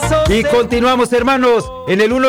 Y continuamos, hermanos, en el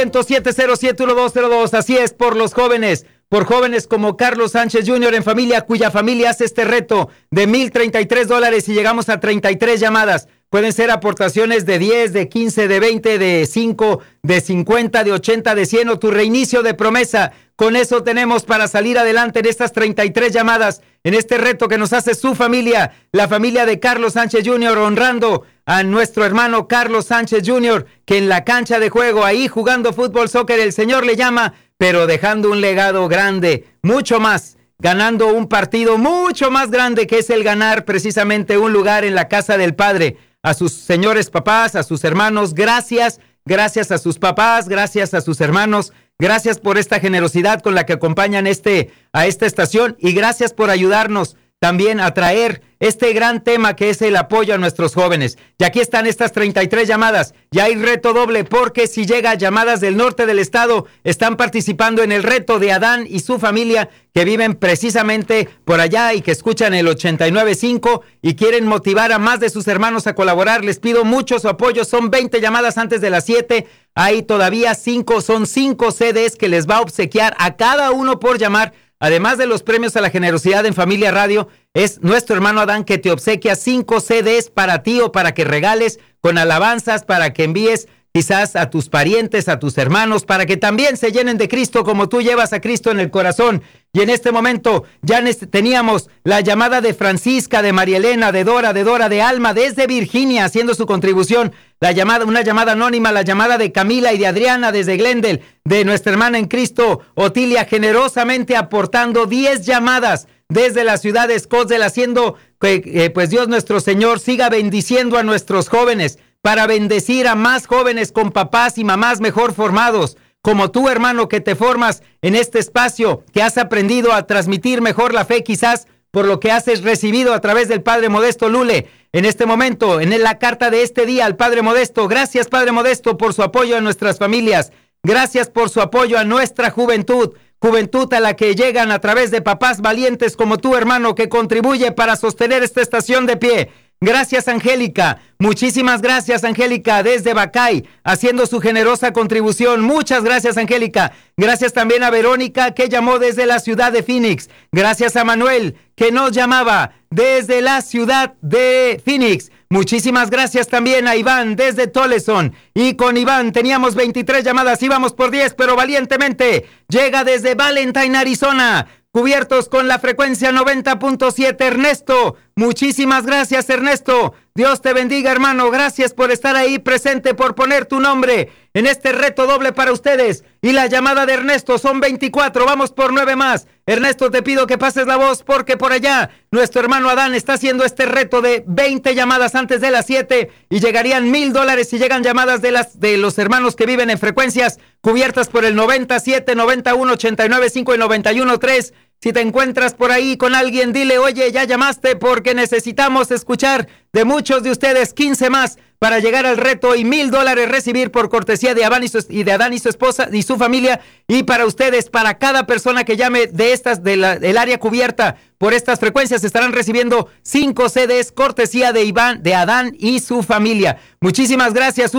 1-800-707-1202. Así es, por los jóvenes, por jóvenes como Carlos Sánchez Jr. en familia, cuya familia hace este reto de $1,033 y llegamos a 33 llamadas. Pueden ser aportaciones de 10, de 15, de 20, de 5, de 50, de 80, de 100 o tu reinicio de promesa. Con eso tenemos para salir adelante en estas 33 llamadas, en este reto que nos hace su familia, la familia de Carlos Sánchez Jr., honrando a nuestro hermano Carlos Sánchez Jr., que en la cancha de juego, ahí jugando fútbol, soccer, el Señor le llama, pero dejando un legado grande, mucho más, ganando un partido mucho más grande, que es el ganar precisamente un lugar en la casa del Padre. A sus señores papás, a sus hermanos, gracias a sus papás, gracias a sus hermanos, gracias por esta generosidad con la que acompañan a esta estación y gracias por ayudarnos también a traer este gran tema que es el apoyo a nuestros jóvenes. Y aquí están estas 33 llamadas. Ya hay reto doble porque si llega llamadas del norte del estado, están participando en el reto de Adán y su familia que viven precisamente por allá y que escuchan el 89.5 y quieren motivar a más de sus hermanos a colaborar. Les pido mucho su apoyo. Son 20 llamadas antes de las 7. Hay todavía 5, son 5 CDs que les va a obsequiar a cada uno por llamar. Además de los premios a la generosidad en Familia Radio, es nuestro hermano Adán que te obsequia 5 CDs para ti o para que regales con alabanzas, para que envíes quizás a tus parientes, a tus hermanos, para que también se llenen de Cristo como tú llevas a Cristo en el corazón. Y en este momento ya teníamos la llamada de Francisca, de María Elena, de Dora, de Alma, desde Virginia, haciendo su contribución. Una llamada anónima, la llamada de Camila y de Adriana desde Glendale, de nuestra hermana en Cristo, Otilia, generosamente aportando 10 llamadas desde la ciudad de Scottsdale, haciendo que pues Dios nuestro Señor siga bendiciendo a nuestros jóvenes, para bendecir a más jóvenes con papás y mamás mejor formados, como tú, hermano, que te formas en este espacio, que has aprendido a transmitir mejor la fe, quizás por lo que has recibido a través del Padre Modesto Lule. En este momento, en la carta de este día al Padre Modesto, gracias, Padre Modesto, por su apoyo a nuestras familias. Gracias por su apoyo a nuestra juventud a la que llegan a través de papás valientes como tú, hermano, que contribuye para sostener esta estación de pie. Gracias, Angélica. Muchísimas gracias, Angélica, desde Bacay, haciendo su generosa contribución. Muchas gracias, Angélica. Gracias también a Verónica, que llamó desde la ciudad de Phoenix. Gracias a Manuel, que nos llamaba desde la ciudad de Phoenix. Muchísimas gracias también a Iván desde Toleson. Y con Iván teníamos 23 llamadas, íbamos por 10, pero valientemente llega desde Valentine, Arizona, cubiertos con la frecuencia 90.7, Ernesto. Muchísimas gracias, Ernesto. Dios te bendiga, hermano. Gracias por estar ahí presente, por poner tu nombre en este reto doble para ustedes. Y la llamada de Ernesto son 24. Vamos por 9 más. Ernesto, te pido que pases la voz porque por allá nuestro hermano Adán está haciendo este reto de 20 llamadas antes de las 7 y llegarían $1,000 si llegan llamadas de los hermanos que viven en frecuencias cubiertas por el 97, 91, 89.5 y 91.3. Si te encuentras por ahí con alguien, dile, oye, ya llamaste porque necesitamos escuchar de muchos de ustedes 15 más para llegar al reto y $1,000 recibir por cortesía de Adán y su esposa y su familia. Y para ustedes, para cada persona que llame de estas, del área cubierta por estas frecuencias, estarán recibiendo 5 CDs cortesía de Adán y su familia. Muchísimas gracias.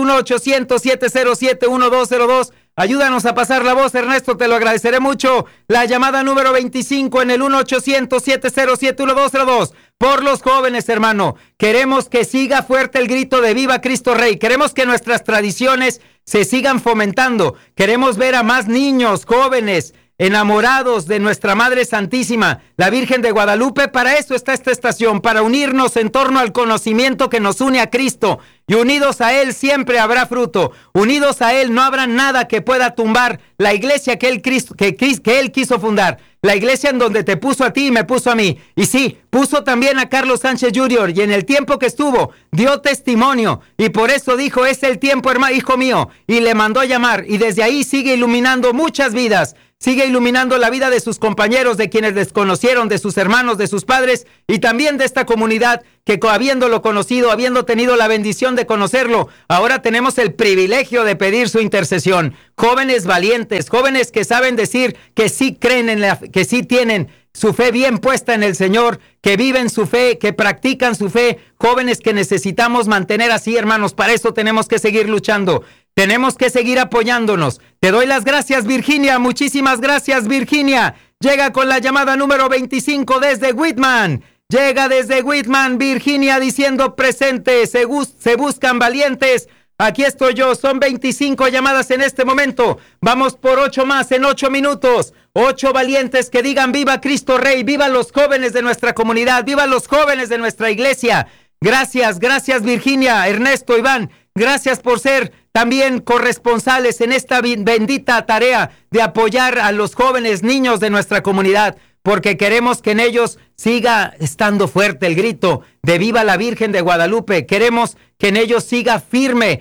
1-800-707-1202. Ayúdanos a pasar la voz, Ernesto, te lo agradeceré mucho. La llamada número 25 en el 1-800-707-1202. Por los jóvenes, hermano. Queremos que siga fuerte el grito de Viva Cristo Rey. Queremos que nuestras tradiciones se sigan fomentando. Queremos ver a más niños, jóvenes, enamorados de nuestra Madre Santísima, la Virgen de Guadalupe. Para eso está esta estación, para unirnos en torno al conocimiento que nos une a Cristo. Y unidos a Él siempre habrá fruto. Unidos a Él no habrá nada que pueda tumbar la iglesia que Él quiso fundar. La iglesia en donde te puso a ti y me puso a mí. Y sí, puso también a Carlos Sánchez Jr. Y en el tiempo que estuvo, dio testimonio. Y por eso dijo, es el tiempo, hermano, hijo mío. Y le mandó llamar. Y desde ahí sigue iluminando muchas vidas. Sigue iluminando la vida de sus compañeros, de quienes desconocieron, de sus hermanos, de sus padres y también de esta comunidad que habiéndolo conocido, habiendo tenido la bendición de conocerlo, ahora tenemos el privilegio de pedir su intercesión. Jóvenes valientes, jóvenes que saben decir que sí creen que sí tienen su fe bien puesta en el Señor, que viven su fe, que practican su fe, jóvenes que necesitamos mantener así, hermanos. Para eso tenemos que seguir luchando, tenemos que seguir apoyándonos. Te doy las gracias, Virginia, muchísimas gracias, Virginia. Llega con la llamada número 25 desde Whitman. Llega desde Whitman, Virginia, diciendo presente, se buscan valientes. Aquí estoy yo, son 25 llamadas en este momento. Vamos por 8 más en 8 minutos. 8 valientes que digan viva Cristo Rey, viva los jóvenes de nuestra comunidad, viva los jóvenes de nuestra iglesia. Gracias, gracias Virginia, Ernesto, Iván, gracias por ser también corresponsales en esta bendita tarea de apoyar a los jóvenes niños de nuestra comunidad, porque queremos que en ellos siga estando fuerte el grito de viva la Virgen de Guadalupe. Queremos que en ellos siga firme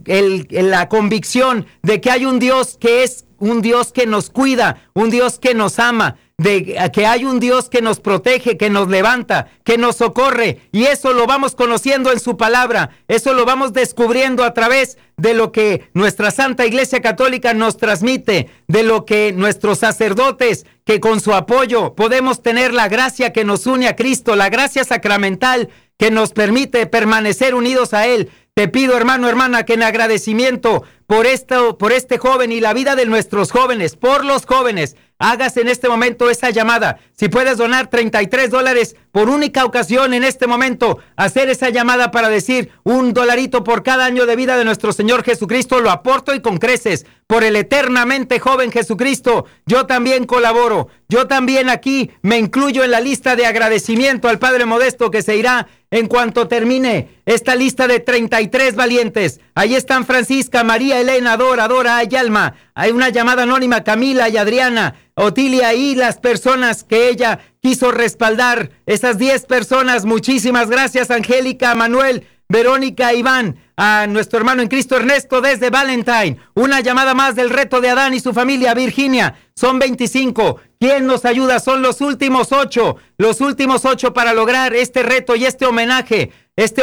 la convicción de que hay un Dios que es un Dios que nos cuida, un Dios que nos ama, de que hay un Dios que nos protege, que nos levanta, que nos socorre, y eso lo vamos conociendo en su palabra, eso lo vamos descubriendo a través de lo que nuestra Santa Iglesia Católica nos transmite, de lo que nuestros sacerdotes, que con su apoyo podemos tener la gracia que nos une a Cristo, la gracia sacramental que nos permite permanecer unidos a Él. Te pido, hermano, hermana, que en agradecimiento por este joven y la vida de nuestros jóvenes, por los jóvenes, hagas en este momento esa llamada. Si puedes donar $33 por única ocasión en este momento, hacer esa llamada para decir $1 por cada año de vida de nuestro Señor Jesucristo, lo aporto y con creces. Por el eternamente joven Jesucristo, yo también colaboro. Yo también aquí me incluyo en la lista de agradecimiento al Padre Modesto, que se irá en cuanto termine esta lista de 33 valientes. Ahí están Francisca, María Elena, Dora, Ayalma. Hay una llamada anónima, Camila y Adriana, Otilia y las personas que ella quiso respaldar. Esas 10 personas, muchísimas gracias, Angélica, Manuel, Verónica, Iván, a nuestro hermano en Cristo Ernesto desde Valentine. Una llamada más del reto de Adán y su familia, Virginia. Son 25. ¿Quién nos ayuda? Son los últimos 8. Los últimos 8 para lograr este reto y este homenaje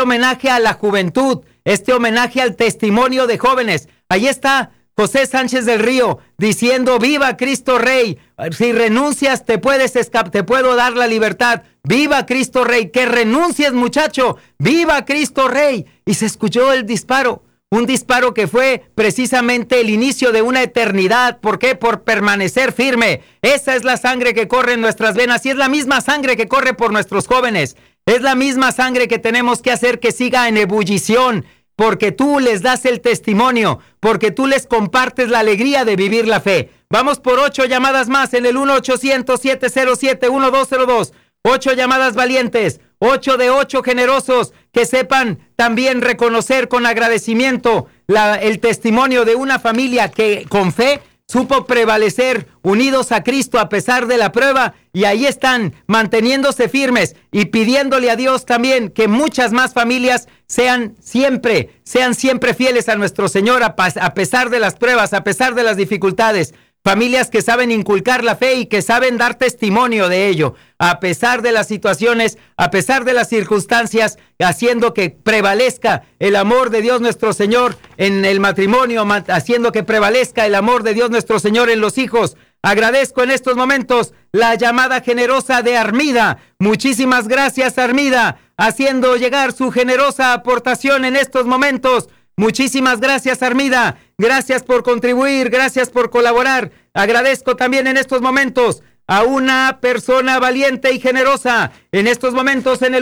a la juventud, este homenaje al testimonio de jóvenes. Ahí está José Sánchez del Río diciendo viva Cristo Rey. Si renuncias te puedo dar la libertad. Viva Cristo Rey, que renuncies, muchacho. Viva Cristo Rey. Y se escuchó el disparo. Un disparo que fue precisamente el inicio de una eternidad. ¿Por qué? Por permanecer firme. Esa es la sangre que corre en nuestras venas y es la misma sangre que corre por nuestros jóvenes. Es la misma sangre que tenemos que hacer que siga en ebullición, porque tú les das el testimonio, porque tú les compartes la alegría de vivir la fe. Vamos por 8 llamadas más en el 1-800-707-1202. 8 llamadas valientes, 8 de 8 generosos que sepan también reconocer con agradecimiento el testimonio de una familia que con fe supo prevalecer unidos a Cristo a pesar de la prueba, y ahí están manteniéndose firmes y pidiéndole a Dios también que muchas más familias sean siempre fieles a nuestro Señor a pesar de las pruebas, a pesar de las dificultades. Familias que saben inculcar la fe y que saben dar testimonio de ello, a pesar de las situaciones, a pesar de las circunstancias, haciendo que prevalezca el amor de Dios nuestro Señor en el matrimonio, haciendo que prevalezca el amor de Dios nuestro Señor en los hijos. Agradezco en estos momentos la llamada generosa de Armida. Muchísimas gracias, Armida, haciendo llegar su generosa aportación en estos momentos. Muchísimas gracias, Armida. Gracias por contribuir, gracias por colaborar. Agradezco también en estos momentos a una persona valiente y generosa. En estos momentos en el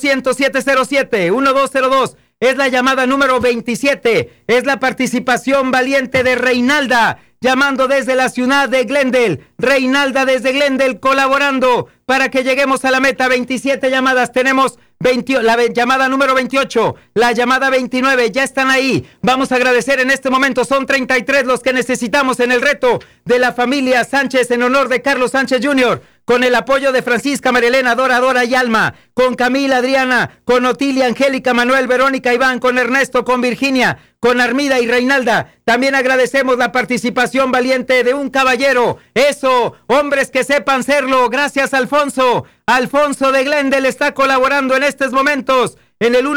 1-800-707-1202. Es la llamada número 27. Es la participación valiente de Reinalda, llamando desde la ciudad de Glendale. Reinalda desde Glendale colaborando para que lleguemos a la meta. 27 llamadas. Tenemos la llamada número 28, la llamada 29, ya están ahí. Vamos a agradecer en este momento. Son 33 los que necesitamos en el reto de la familia Sánchez en honor de Carlos Sánchez Jr., con el apoyo de Francisca, Marilena, Dora y Alma, con Camila, Adriana, con Otilia, Angélica, Manuel, Verónica, Iván, con Ernesto, con Virginia, con Armida y Reinalda. También agradecemos la participación valiente de un caballero. Eso, hombres que sepan serlo. Gracias, Alfonso. Alfonso de Glendale está colaborando en estos momentos. en el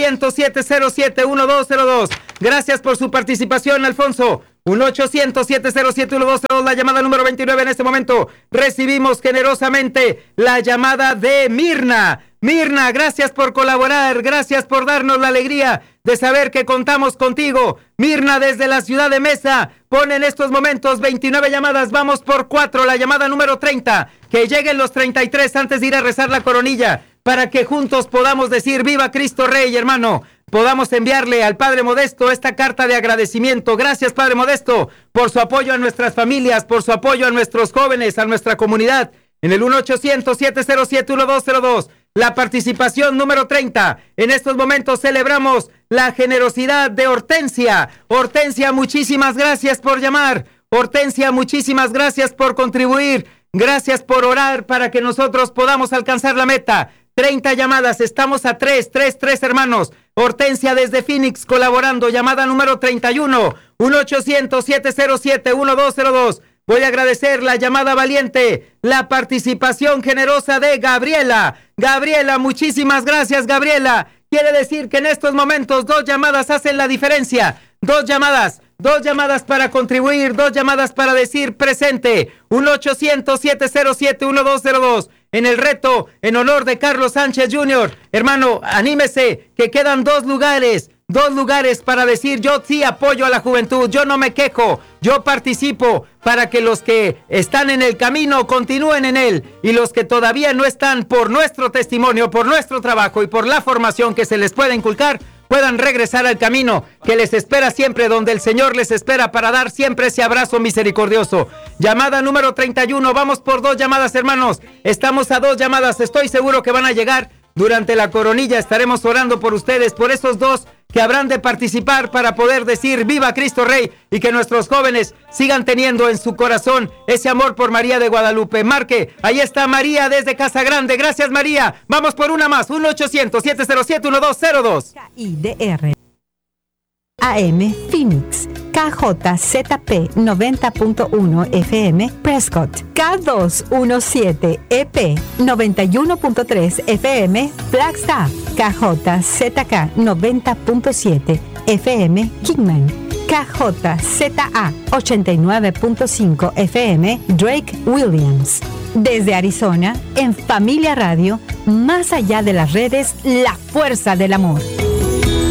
1-800-707-1202. Gracias por su participación, Alfonso. 1-800-707-1202, la llamada número 29 en este momento. Recibimos generosamente la llamada de Mirna. Mirna, gracias por colaborar, gracias por darnos la alegría de saber que contamos contigo. Mirna, desde la ciudad de Mesa, pone en estos momentos 29 llamadas, vamos por 4, la llamada número 30. Que lleguen los 33 antes de ir a rezar la coronilla, para que juntos podamos decir viva Cristo Rey, hermano. Podamos enviarle al Padre Modesto esta carta de agradecimiento. Gracias, Padre Modesto, por su apoyo a nuestras familias, por su apoyo a nuestros jóvenes, a nuestra comunidad. En el 1-800-707-1202, la participación número 30. En estos momentos celebramos la generosidad de Hortensia. Hortensia, muchísimas gracias por llamar. Hortensia, muchísimas gracias por contribuir. Gracias por orar para que nosotros podamos alcanzar la meta. 30 llamadas, estamos a 3, hermanos. Hortensia desde Phoenix colaborando, llamada número 31, 1-800-707-1202. Voy a agradecer la llamada valiente, la participación generosa de Gabriela. Gabriela, muchísimas gracias, Gabriela. Quiere decir que en estos momentos 2 llamadas hacen la diferencia. 2 llamadas para contribuir, 2 llamadas para decir presente. 1-800-707-1202. En el reto, en honor de Carlos Sánchez Jr. Hermano, anímese, que quedan 2 lugares. 2 lugares para decir yo sí apoyo a la juventud, yo no me quejo, yo participo para que los que están en el camino continúen en él y los que todavía no están, por nuestro testimonio, por nuestro trabajo y por la formación que se les pueda inculcar, puedan regresar al camino que les espera siempre, donde el Señor les espera para dar siempre ese abrazo misericordioso. Llamada número 31, vamos por 2 llamadas, hermanos. Estamos a 2 llamadas, estoy seguro que van a llegar. Durante la coronilla estaremos orando por ustedes, por esos 2 que habrán de participar para poder decir viva Cristo Rey y que nuestros jóvenes sigan teniendo en su corazón ese amor por María de Guadalupe. Marque, ahí está María desde Casa Grande. Gracias, María. Vamos por una más, 1-800-707-1202. KIDR AM Phoenix, KJZP 90.1 FM Prescott, K217 EP 91.3 FM Flagstaff, KJZK 90.7 FM Kingman, KJZA 89.5 FM Drake Williams. Desde Arizona, en Familia Radio, más allá de las redes, la fuerza del amor.